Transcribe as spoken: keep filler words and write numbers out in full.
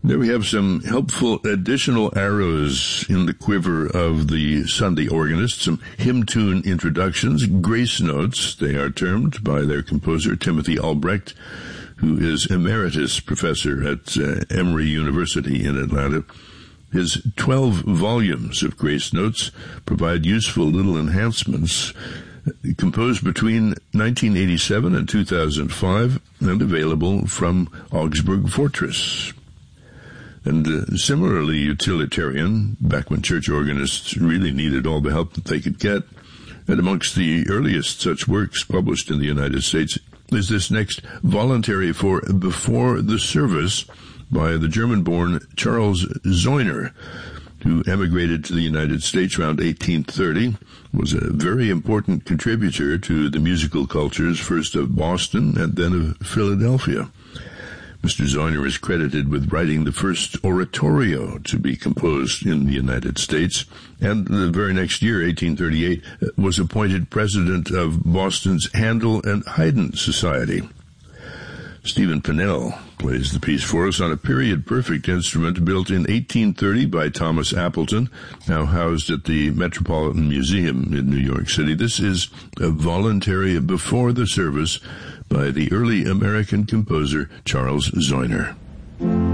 There we have some helpful additional arrows in the quiver of the Sunday organist, some hymn tune introductions, grace notes, they are termed by their composer, Timothy Albrecht, who is emeritus professor at uh, Emory University in Atlanta. His twelve volumes of grace notes provide useful little enhancements, composed between nineteen eighty-seven and two thousand five, and available from Augsburg Fortress. And uh, similarly utilitarian, back when church organists really needed all the help that they could get, and amongst the earliest such works published in the United States is this next voluntary for Before the Service by the German-born Charles Zeuner, who emigrated to the United States around eighteen thirty, was a very important contributor to the musical cultures, first of Boston and then of Philadelphia. Mister Zeuner is credited with writing the first oratorio to be composed in the United States, and the very next year, eighteen thirty-eight, was appointed president of Boston's Handel and Haydn Society. Stephen Pinnell plays the piece for us on a period-perfect instrument built in eighteen thirty by Thomas Appleton, now housed at the Metropolitan Museum in New York City. This is a voluntary Before the Service by the early American composer Charles Zeuner.